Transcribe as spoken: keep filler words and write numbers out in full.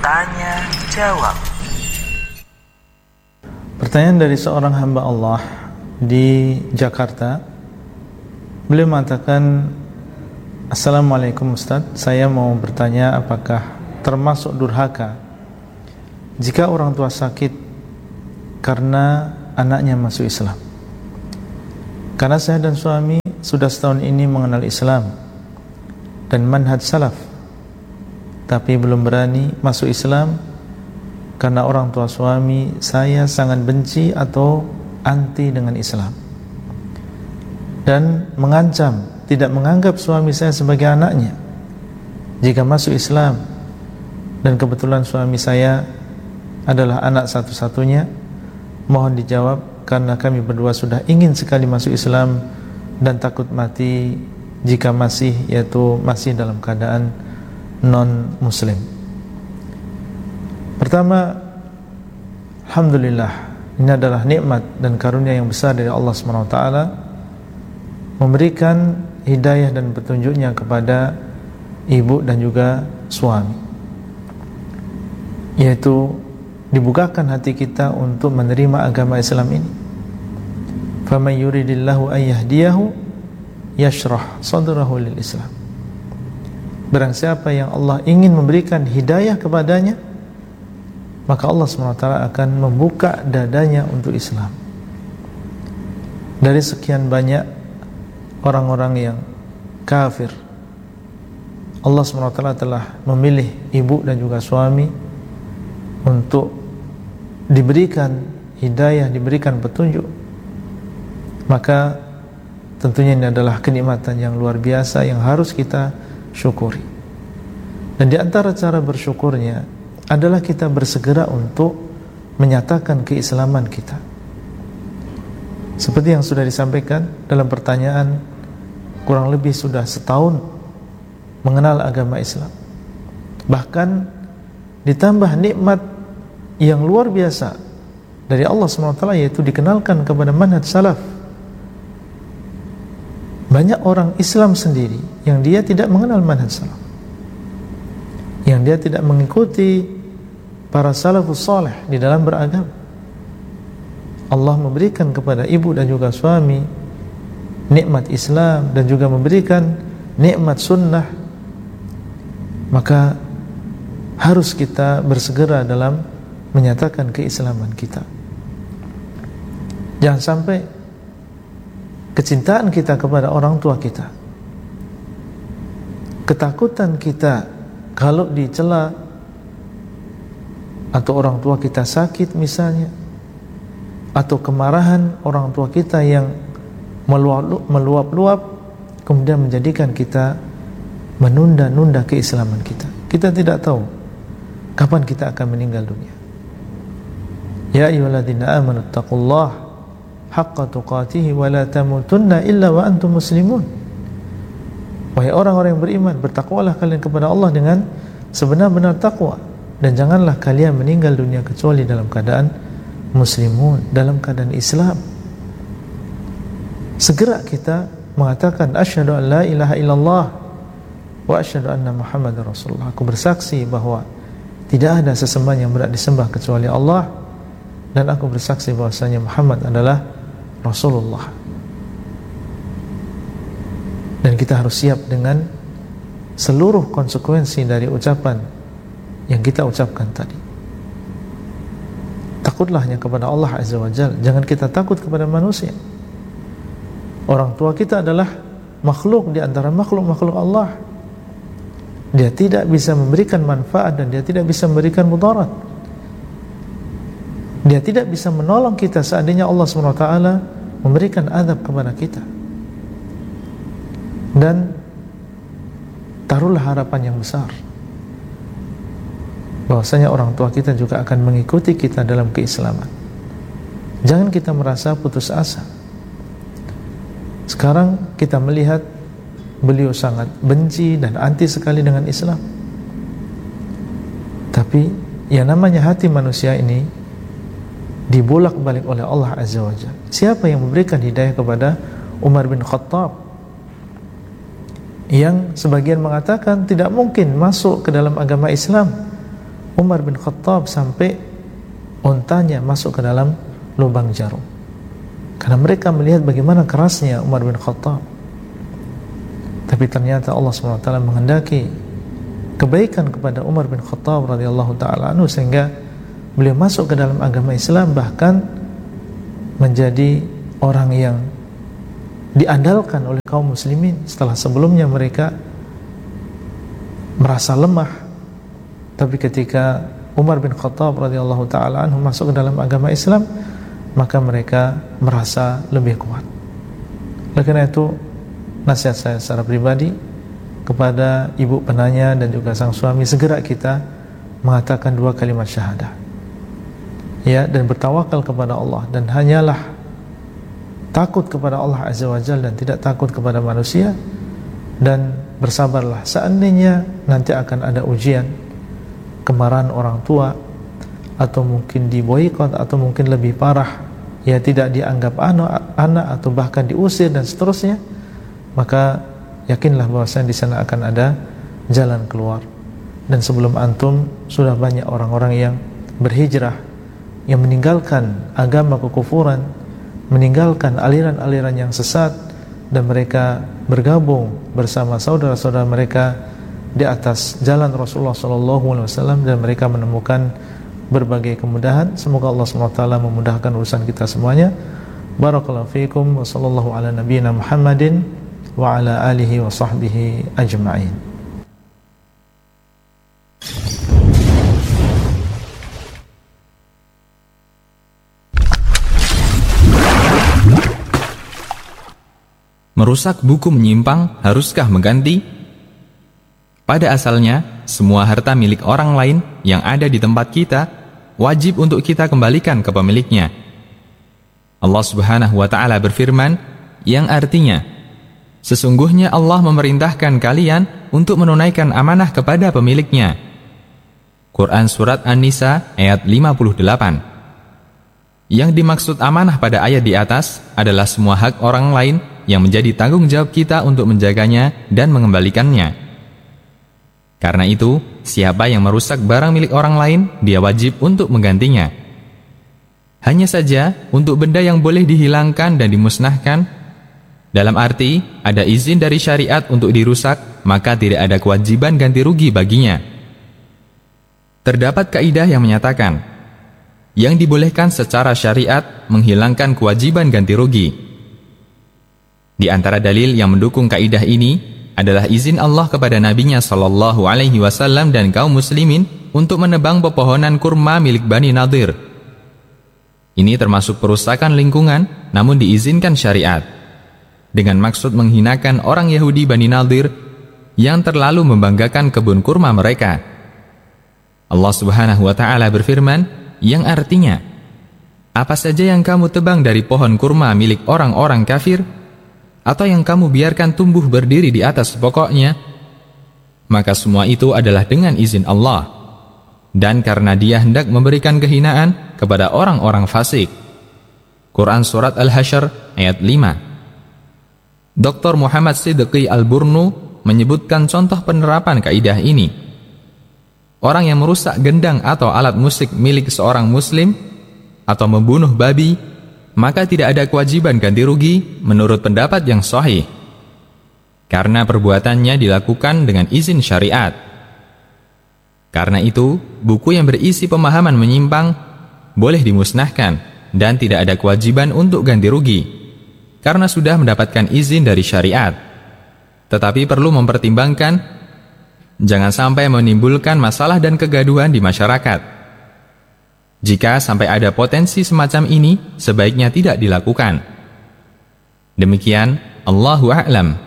Tanya jawab. Pertanyaan dari seorang hamba Allah di Jakarta. Beliau mengatakan, Assalamualaikum Ustaz, saya mau bertanya apakah termasuk durhaka jika orang tua sakit karena anaknya masuk Islam? Karena saya dan suami sudah setahun ini mengenal Islam dan manhaj salaf, tapi belum berani masuk Islam karena orang tua suami saya sangat benci atau anti dengan Islam dan mengancam tidak menganggap suami saya sebagai anaknya jika masuk Islam, dan kebetulan suami saya adalah anak satu-satunya. Mohon dijawab karena kami berdua sudah ingin sekali masuk Islam dan takut mati jika masih yaitu masih dalam keadaan non muslim. Pertama, alhamdulillah, ini adalah nikmat dan karunia yang besar dari Allah subhanahu wa taala memberikan hidayah dan petunjuknya kepada ibu dan juga suami, yaitu dibukakan hati kita untuk menerima agama Islam ini. Faman yuridillahu an yahdiyahu yashrah sadrahu lil Islam. Barang siapa yang Allah ingin memberikan hidayah kepadanya, maka Allah subhanahu wa taala akan membuka dadanya untuk Islam. Dari sekian banyak orang-orang yang kafir, Allah subhanahu wa taala telah memilih ibu dan juga suami untuk diberikan hidayah, diberikan petunjuk. Maka tentunya ini adalah kenikmatan yang luar biasa yang harus kita syukuri. Dan di antara cara bersyukurnya adalah kita bersegera untuk menyatakan keislaman kita. Seperti yang sudah disampaikan dalam pertanyaan, kurang lebih sudah setahun mengenal agama Islam. Bahkan ditambah nikmat yang luar biasa dari Allah subhanahu wa taala, yaitu dikenalkan kepada manhaj salaf. Banyak orang Islam sendiri yang dia tidak mengenal manhaj salaf, yang dia tidak mengikuti para salafus saleh di dalam beragama. Allah memberikan kepada ibu dan juga suami nikmat Islam dan juga memberikan nikmat sunnah, maka harus kita bersegera dalam menyatakan keislaman kita. Jangan sampai kecintaan kita kepada orang tua kita, ketakutan kita kalau dicela atau orang tua kita sakit misalnya, atau kemarahan orang tua kita yang meluap-luap kemudian menjadikan kita menunda-nunda keislaman kita. Kita tidak tahu kapan kita akan meninggal dunia. Ya ayyuhalladzina amanu taqullaha haqqa tuqatih wa la tamutunna illa wa antum muslimun. Wahai orang-orang yang beriman, bertakwalah kalian kepada Allah dengan sebenar-benar takwa, dan janganlah kalian meninggal dunia kecuali dalam keadaan muslimun, dalam keadaan Islam. Segera kita mengatakan asyhadu an la ilaha illallah wa asyhadu anna muhammadar rasulullah. Aku bersaksi bahwa tidak ada sesembahan yang berhak disembah kecuali Allah, dan aku bersaksi bahwasanya Muhammad adalah Rasulullah. Dan kita harus siap dengan seluruh konsekuensi dari ucapan yang kita ucapkan tadi. Takutlah hanya kepada Allah Azza wa Jalla, jangan kita takut kepada manusia. Orang tua kita adalah makhluk di antara makhluk-makhluk Allah. Dia tidak bisa memberikan manfaat dan dia tidak bisa memberikan mudarat. Dia tidak bisa menolong kita seandainya Allah subhanahu wa taala memberikan azab kepada kita. Dan taruhlah harapan yang besar bahwasanya orang tua kita juga akan mengikuti kita dalam keislaman. Jangan kita merasa putus asa. Sekarang kita melihat beliau sangat benci dan anti sekali dengan Islam. Tapi yang namanya hati manusia ini dibolak-balik oleh Allah Azza wa Jalla. Siapa yang memberikan hidayah kepada Umar bin Khattab, yang sebagian mengatakan tidak mungkin masuk ke dalam agama Islam Umar bin Khattab sampai untanya masuk ke dalam lubang jarum, karena mereka melihat bagaimana kerasnya Umar bin Khattab. Tapi ternyata Allah subhanahu wa taala menghendaki kebaikan kepada Umar bin Khattab radhiyallahu taala anhu, sehingga beliau masuk ke dalam agama Islam, bahkan menjadi orang yang diandalkan oleh kaum muslimin setelah sebelumnya mereka merasa lemah. Tapi ketika Umar bin Khattab radhiyallahu taala anhu masuk ke dalam agama Islam, maka mereka merasa lebih kuat. Oleh karena itu, nasihat saya secara pribadi kepada ibu penanya dan juga sang suami, segera kita mengatakan dua kalimat syahadah, ya, dan bertawakal kepada Allah, dan hanyalah takut kepada Allah Azza wa Jalla dan tidak takut kepada manusia. Dan bersabarlah, seandainya nanti akan ada ujian, kemarahan orang tua, atau mungkin diboikot, atau mungkin lebih parah, ya, tidak dianggap anak, atau bahkan diusir dan seterusnya, maka yakinlah bahwasanya di sana akan ada jalan keluar. Dan sebelum antum sudah banyak orang-orang yang berhijrah, yang meninggalkan agama kekufuran, meninggalkan aliran-aliran yang sesat, dan mereka bergabung bersama saudara-saudara mereka di atas jalan Rasulullah shallallahu alaihi wasallam, dan mereka menemukan berbagai kemudahan. Semoga Allah subhanahu wa taala memudahkan urusan kita semuanya. Barakallahu fiikum wa sallallahu ala nabiyyina Muhammadin wa ala alihi wa sahbihi ajma'in. Merusak buku menyimpang, haruskah mengganti? Pada asalnya, semua harta milik orang lain yang ada di tempat kita wajib untuk kita kembalikan ke pemiliknya. Allah Subhanahu wa taala berfirman, yang artinya, sesungguhnya Allah memerintahkan kalian untuk menunaikan amanah kepada pemiliknya. Quran Surat An-Nisa ayat lima puluh delapan. Yang dimaksud amanah pada ayat di atas adalah semua hak orang lain yang menjadi tanggung jawab kita untuk menjaganya dan mengembalikannya. Karena itu, siapa yang merusak barang milik orang lain, dia wajib untuk menggantinya. Hanya saja, untuk benda yang boleh dihilangkan dan dimusnahkan, dalam arti ada izin dari syariat untuk dirusak, maka tidak ada kewajiban ganti rugi baginya. Terdapat kaidah yang menyatakan, yang dibolehkan secara syariat menghilangkan kewajiban ganti rugi. Di antara dalil yang mendukung kaidah ini adalah izin Allah kepada Nabi-Nya Shallallahu Alaihi Wasallam dan kaum muslimin untuk menebang pepohonan kurma milik Bani Nadir. Ini termasuk perusakan lingkungan, namun diizinkan syariat, dengan maksud menghinakan orang Yahudi Bani Nadir yang terlalu membanggakan kebun kurma mereka. Allah Subhanahu Wa Taala berfirman, yang artinya, apa saja yang kamu tebang dari pohon kurma milik orang-orang kafir, atau yang kamu biarkan tumbuh berdiri di atas pokoknya, maka semua itu adalah dengan izin Allah, dan karena Dia hendak memberikan kehinaan kepada orang-orang fasik. Quran Surat Al-Hasyr ayat lima. Doktor Muhammad Siddiqi Al-Burnu menyebutkan contoh penerapan kaidah ini. Orang yang merusak gendang atau alat musik milik seorang muslim, atau membunuh babi, maka tidak ada kewajiban ganti rugi menurut pendapat yang sahih, karena perbuatannya dilakukan dengan izin syariat. Karena itu, buku yang berisi pemahaman menyimpang boleh dimusnahkan dan tidak ada kewajiban untuk ganti rugi, karena sudah mendapatkan izin dari syariat. Tetapi perlu mempertimbangkan, jangan sampai menimbulkan masalah dan kegaduhan di masyarakat. Jika sampai ada potensi semacam ini, sebaiknya tidak dilakukan. Demikian, Allahu a'lam.